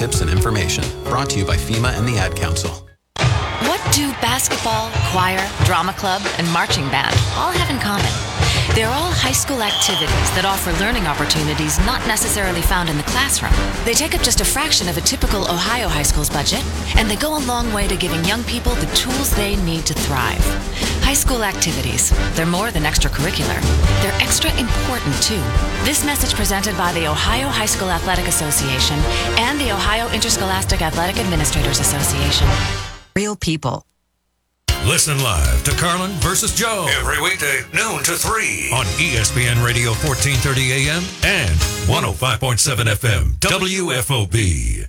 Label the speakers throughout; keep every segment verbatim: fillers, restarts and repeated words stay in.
Speaker 1: tips and information. Brought to you by FEMA and the Ad Council.
Speaker 2: What do basketball, choir, drama club, and marching band all have in common? They're all high school activities that offer learning opportunities not necessarily found in the classroom. They take up just a fraction of a typical Ohio high school's budget, and they go a long way to giving young people the tools they need to thrive. High school activities, they're more than extracurricular. They're extra important, too. This message presented by the Ohio High School Athletic Association and the Ohio Interscholastic Athletic Administrators Association. Real people.
Speaker 3: Listen live to Carlin versus Joe
Speaker 4: every weekday, noon to three
Speaker 3: on E S P N Radio fourteen thirty A M and one oh five point seven F M W F O B.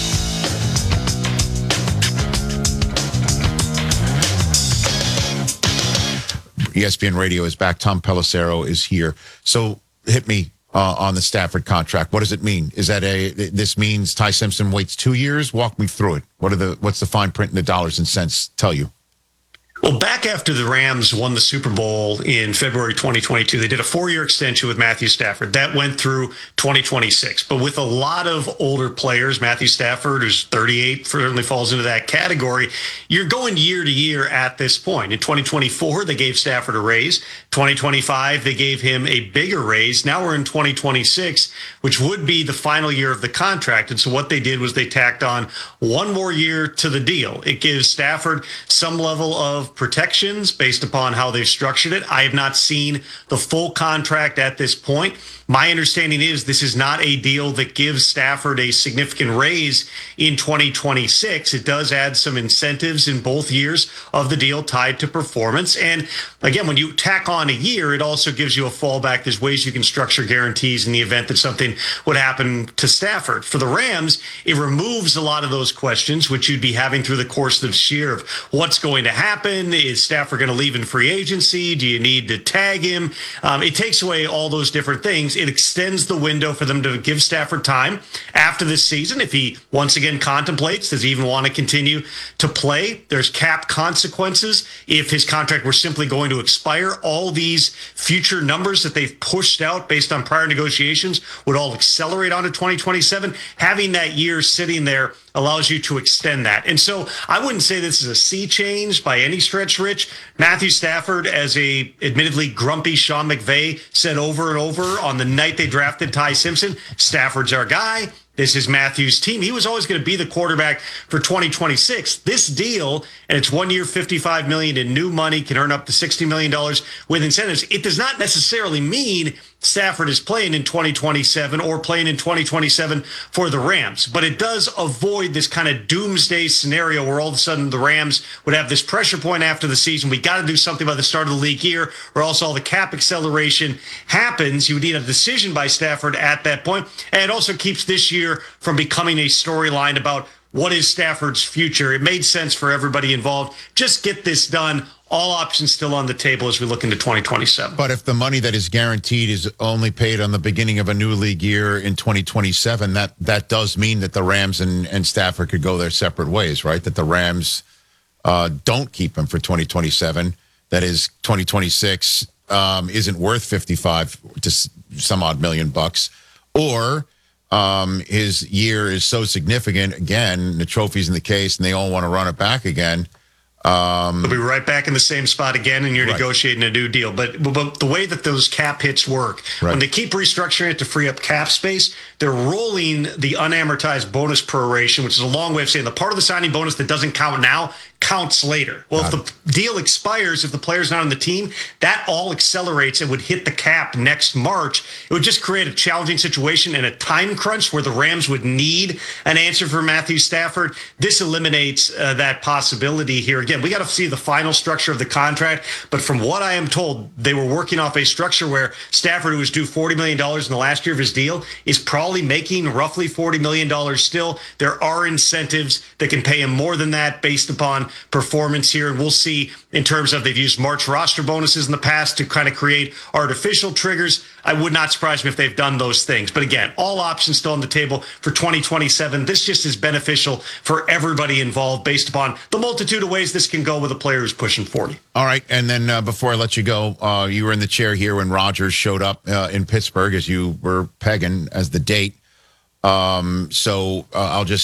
Speaker 5: E S P N Radio is back. Tom Pelissero is here. So hit me uh, on the Stafford contract. What does it mean? Is that a this means Ty Simpson waits two years? Walk me through it. What are the what's the fine print in the dollars and cents tell you?
Speaker 6: Well, back after the Rams won the Super Bowl in February twenty twenty-two, they did a four-year extension with Matthew Stafford. That went through twenty twenty-six. But with a lot of older players, Matthew Stafford, who's thirty-eight, certainly falls into that category, you're going year to year at this point. In twenty twenty-four, they gave Stafford a raise. twenty twenty-five, they gave him a bigger raise. Now we're in twenty twenty-six, which would be the final year of the contract. And so what they did was they tacked on one more year to the deal. It gives Stafford some level of protections based upon how they've structured it. I have not seen the full contract at this point. My understanding is this is not a deal that gives Stafford a significant raise in twenty twenty-six. It does add some incentives in both years of the deal tied to performance. And again, when you tack on a year, it also gives you a fallback. There's ways you can structure guarantees in the event that something would happen to Stafford. For the Rams, it removes a lot of those questions, which you'd be having through the course of this year of what's going to happen. Is Stafford going to leave in free agency? Do you need to tag him? Um, it takes away all those different things. It extends the window for them to give Stafford time after this season. If he once again contemplates, does he even want to continue to play? There's cap consequences. If his contract were simply going to expire, all these future numbers that they've pushed out based on prior negotiations would all accelerate onto twenty twenty-seven. Having that year sitting there allows you to extend that. And so I wouldn't say this is a sea change by any stretch, Rich. Matthew Stafford, as a admittedly grumpy Sean McVay said over and over on the night they drafted Ty Simpson, Stafford's our guy. This is Matthew's team. He was always going to be the quarterback for twenty twenty-six. This deal, and it's one year, fifty-five million dollars in new money, can earn up to sixty million dollars with incentives. It does not necessarily mean Stafford is playing in twenty twenty-seven or playing in twenty twenty-seven for the Rams. But it does avoid this kind of doomsday scenario where all of a sudden the Rams would have this pressure point after the season. We got to do something by the start of the league year, or else all the cap acceleration happens. You would need a decision by Stafford at that point. And it also keeps this year from becoming a storyline about what is Stafford's future. It made sense for everybody involved. Just get this done. All options still on the table as we look into twenty twenty-seven.
Speaker 5: But if the money that is guaranteed is only paid on the beginning of a new league year in twenty twenty-seven, that that does mean that the Rams and, and Stafford could go their separate ways, right? That the Rams uh, don't keep him for twenty twenty-seven. That is, twenty twenty-six um, isn't worth fifty-five to some odd million bucks. Or um, his year is so significant, again, the trophy's in the case, and they all want to run it back again. Um,
Speaker 6: They'll be right back in the same spot again, and you're
Speaker 5: right.
Speaker 6: negotiating a new deal. But, but the way that those cap hits work,
Speaker 5: right.
Speaker 6: when they keep restructuring it to free up cap space, they're rolling the unamortized bonus proration, which is a long way of saying the part of the signing bonus that doesn't count now counts later. Well, Got if the it. deal expires, if the player's not on the team, that all accelerates and would hit the cap next March. It would just create a challenging situation and a time crunch where the Rams would need an answer for Matthew Stafford. This eliminates uh, that possibility here. Again, we got to see the final structure of the contract, but from what I am told, they were working off a structure where Stafford, who was due forty million dollars in the last year of his deal, is probably making roughly forty million dollars still. There are incentives that can pay him more than that based upon performance here, and we'll see in terms of they've used March roster bonuses in the past to kind of create artificial triggers. I would not surprise me if they've done those things. But again, all options still on the table for twenty twenty-seven. This just is beneficial for everybody involved based upon the multitude of ways this can go with a player who's pushing forty.
Speaker 5: All right, and then uh, before I let you go, uh, you were in the chair here when Rodgers showed up uh, in Pittsburgh, as you were pegging as the date. Um, so uh, I'll just